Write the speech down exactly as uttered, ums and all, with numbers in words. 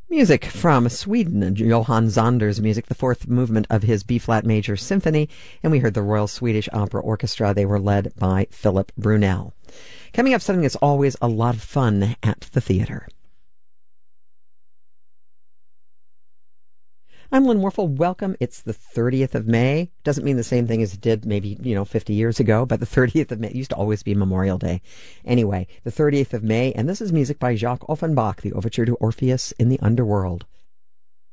Music from Sweden, Johann Zonder's music, the fourth movement of his B-flat major symphony, and we heard the Royal Swedish Opera Orchestra. They were led by Philip Brunel. Coming up, something that's always a lot of fun at the theater. I'm Lynn Warfel. Welcome. It's the thirtieth of May. Doesn't mean the same thing as it did maybe, you know, fifty years ago, but the thirtieth of May, it used to always be Memorial Day. Anyway, the thirtieth of May, and this is music by Jacques Offenbach, the overture to Orpheus in the Underworld.